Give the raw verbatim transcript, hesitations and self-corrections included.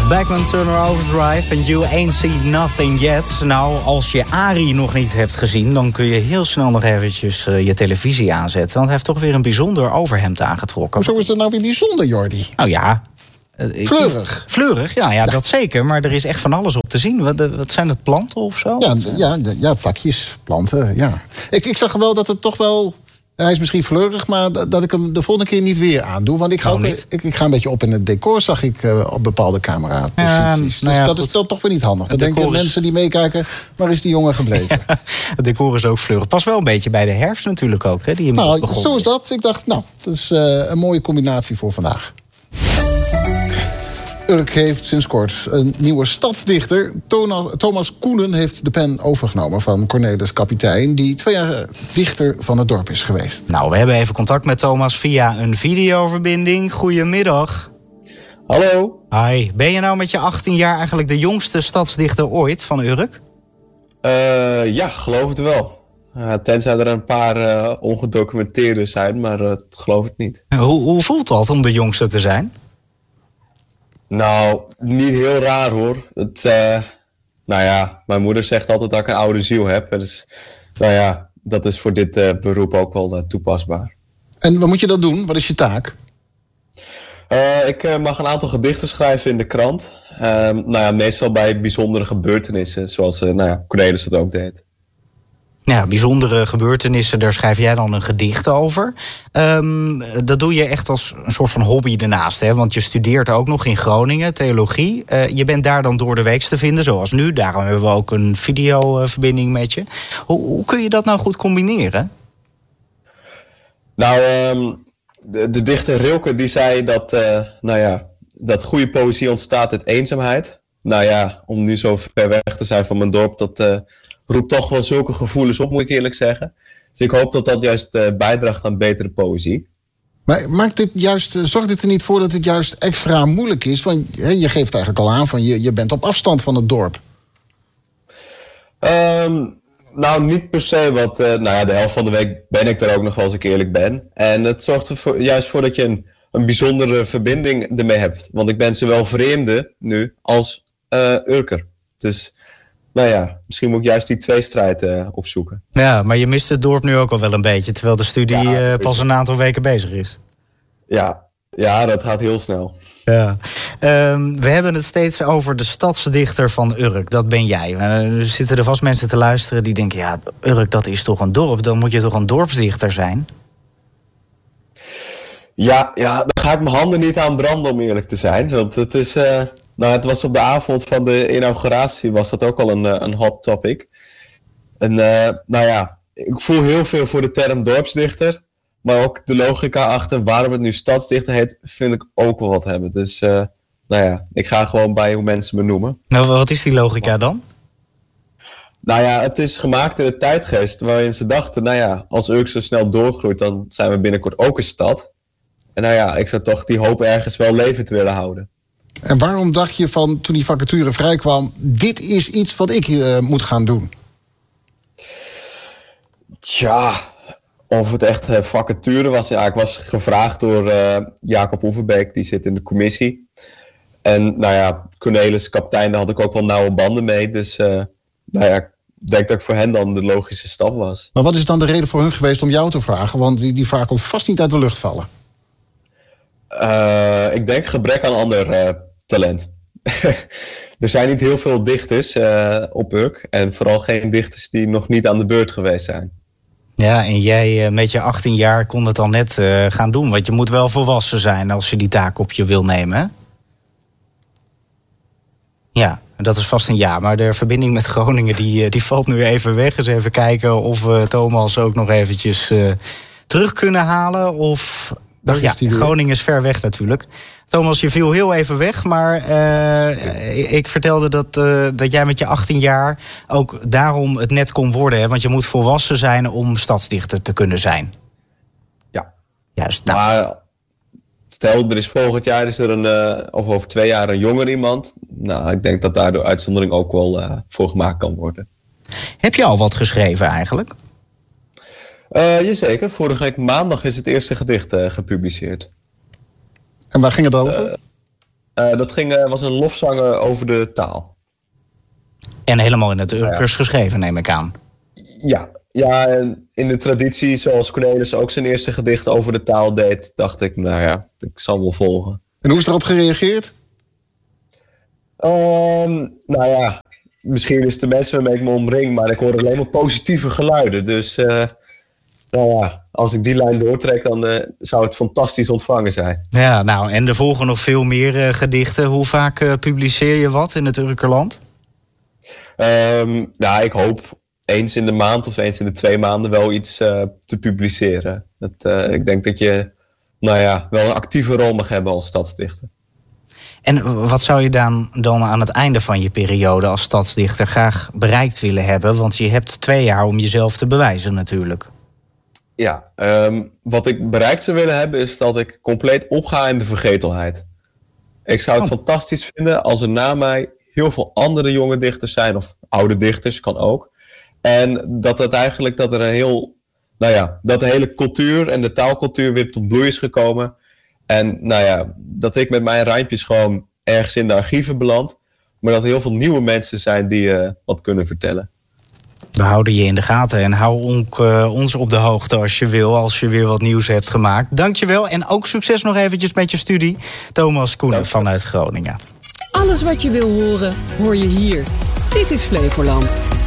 Bachman Turner Overdrive and You Ain't Seen Nothing Yet. Nou, als je Arie nog niet hebt gezien, dan kun je heel snel nog eventjes uh, je televisie aanzetten. Want hij heeft toch weer een bijzonder overhemd aangetrokken. Hoezo is dat nou weer bijzonder, Jordi? Nou ja... Uh, Fleurig. Fleurig, ja, ja, dat zeker. Maar er is echt van alles op te zien. Wat, wat zijn het, planten of zo? Ja, ja, ja takjes, planten, ja. Ik, ik zag wel dat het toch wel... Hij is misschien fleurig, maar dat ik hem de volgende keer niet weer aandoe. Want ik ga, ook, ik, ik ga een beetje op in het decor, zag ik uh, op bepaalde cameraposities. Ja, nou ja, dus dat goed. Is dan toch weer niet handig. Dan denken is... mensen die meekijken, waar is die jongen gebleven? Ja, het decor is ook fleurig. Pas wel een beetje bij de herfst natuurlijk ook, hè, die inmiddels nou, begonnen zo is dat. Ik dacht, nou, dat is uh, een mooie combinatie voor vandaag. Urk heeft sinds kort een nieuwe stadsdichter. Thomas Koenen heeft de pen overgenomen van Cornelis Kapitein, die twee jaar dichter van het dorp is geweest. Nou, we hebben even contact met Thomas via een videoverbinding. Goedemiddag. Hallo. Hi. Ben je nou met je achttien jaar eigenlijk de jongste stadsdichter ooit van Urk? Uh, ja, geloof het wel. Uh, tenzij er een paar uh, ongedocumenteerde zijn, maar uh, geloof het niet. Hoe, hoe voelt dat om de jongste te zijn? Nou, niet heel raar hoor. Het, uh, nou ja, mijn moeder zegt altijd dat ik een oude ziel heb. Dus nou ja, dat is voor dit uh, beroep ook wel uh, toepasbaar. En wat moet je dan doen? Wat is je taak? Uh, ik uh, mag een aantal gedichten schrijven in de krant. Uh, nou ja, meestal bij bijzondere gebeurtenissen, zoals uh, nou ja, Cornelis dat ook deed. Ja, bijzondere gebeurtenissen, daar schrijf jij dan een gedicht over. Um, dat doe je echt als een soort van hobby ernaast, hè? Want je studeert ook nog in Groningen, theologie. Uh, je bent daar dan door de week te vinden, zoals nu. Daarom hebben we ook een videoverbinding met je. Hoe, hoe kun je dat nou goed combineren? Nou, um, de, de dichter Rilke die zei dat, uh, nou ja, dat goede poëzie ontstaat uit eenzaamheid. Nou ja, om nu zo ver weg te zijn van mijn dorp, dat... Uh, roept toch wel zulke gevoelens op, moet ik eerlijk zeggen. Dus ik hoop dat dat juist uh, bijdraagt aan betere poëzie. Maar maakt dit juist, zorgt dit er niet voor dat het juist extra moeilijk is? Want he, je geeft eigenlijk al aan van je, je bent op afstand van het dorp. Um, nou, niet per se, want uh, nou ja, de helft van de week ben ik er ook nog wel als ik eerlijk ben. En het zorgt er voor, juist voor dat je een, een bijzondere verbinding ermee hebt. Want ik ben zowel vreemde nu als uh, Urker. Dus... Nou ja, misschien moet ik juist die tweestrijd uh, opzoeken. Ja, maar je mist het dorp nu ook al wel een beetje, terwijl de studie ja, uh, pas een aantal weken bezig is. Ja, ja, dat gaat heel snel. Ja. Um, we hebben het steeds over de stadsdichter van Urk. Dat ben jij. Uh, er zitten er vast mensen te luisteren die denken... ja, Urk, dat is toch een dorp? Dan moet je toch een dorpsdichter zijn? Ja, ja, daar ga ik mijn handen niet aan branden, om eerlijk te zijn. Want het is... Uh... Nou, het was op de avond van de inauguratie, was dat ook al een, een hot topic. En uh, nou ja, ik voel heel veel voor de term dorpsdichter. Maar ook de logica achter waarom het nu stadsdichter heet, vind ik ook wel wat hebben. Dus uh, nou ja, ik ga gewoon bij hoe mensen me noemen. Nou, wat is die logica dan? Nou ja, het is gemaakt in de tijdgeest waarin ze dachten, nou ja, als Urk zo snel doorgroeit, dan zijn we binnenkort ook een stad. En nou ja, ik zou toch die hoop ergens wel levend willen houden. En waarom dacht je van, toen die vacature vrijkwam, dit is iets wat ik uh, moet gaan doen? Tja, of het echt uh, vacature was. Ja, ik was gevraagd door uh, Jacob Oeverbeek, die zit in de commissie. En nou ja, Cornelis Kapitein, daar had ik ook wel nauwe banden mee. Dus uh, nou ja, ik denk dat ik voor hen dan de logische stap was. Maar wat is dan de reden voor hun geweest om jou te vragen? Want die, die vraag komt vast niet uit de lucht vallen. Uh, ik denk gebrek aan ander uh, talent. Er zijn niet heel veel dichters uh, op Urk. En vooral geen dichters die nog niet aan de beurt geweest zijn. Ja, en jij uh, met je achttien jaar kon het al net uh, gaan doen. Want je moet wel volwassen zijn als je die taak op je wil nemen, hè? Ja, dat is vast een ja. Maar de verbinding met Groningen die, uh, die valt nu even weg. Dus even kijken of we uh, Thomas ook nog eventjes uh, terug kunnen halen. Of... Ach, ja, Groningen is ver weg natuurlijk. Thomas, je viel heel even weg, maar uh, ik vertelde dat, uh, dat jij met je achttien jaar ook daarom het net kon worden. Hè? Want je moet volwassen zijn om stadsdichter te kunnen zijn. Ja. Juist. Nou. Maar stel, er is volgend jaar is er een, uh, of over twee jaar een jonger iemand. Nou, ik denk dat daar de uitzondering ook wel uh, voor gemaakt kan worden. Heb je al wat geschreven eigenlijk? Uh, jazeker, vorige week maandag is het eerste gedicht uh, gepubliceerd. En waar ging het over? Uh, dat ging, uh, was een lofzang over de taal. En helemaal in het Urkers ja. geschreven, neem ik aan. Ja, ja, in de traditie, zoals Cornelis ook zijn eerste gedicht over de taal deed, dacht ik, nou ja, ik zal wel volgen. En hoe is erop gereageerd? Um, nou ja, misschien is het de mensen waarmee ik me omring, maar ik hoor alleen maar positieve geluiden. Dus uh, nou ja, als ik die lijn doortrek, dan uh, zou het fantastisch ontvangen zijn. Ja, nou, en er volgen nog veel meer uh, gedichten. Hoe vaak uh, publiceer je wat in het Urkerland? Um, nou, ik hoop eens in de maand of eens in de twee maanden wel iets uh, te publiceren. Het, uh, ik denk dat je, nou ja, wel een actieve rol mag hebben als stadsdichter. En wat zou je dan, dan aan het einde van je periode als stadsdichter graag bereikt willen hebben? Want je hebt twee jaar om jezelf te bewijzen natuurlijk. Ja, um, wat ik bereikt zou willen hebben is dat ik compleet opga in de vergetelheid. Ik zou het oh. fantastisch vinden als er na mij heel veel andere jonge dichters zijn, of oude dichters, kan ook. En dat het eigenlijk, dat er een heel, nou ja, dat de hele cultuur en de taalcultuur weer tot bloei is gekomen. En nou ja, dat ik met mijn rijmpjes gewoon ergens in de archieven beland. Maar dat er heel veel nieuwe mensen zijn die uh, wat kunnen vertellen. We houden je in de gaten en hou ook, uh, ons op de hoogte als je wil, als je weer wat nieuws hebt gemaakt. Dankjewel en ook succes nog eventjes met je studie. Thomas Koenen vanuit Groningen. Alles wat je wil horen, hoor je hier. Dit is Flevoland.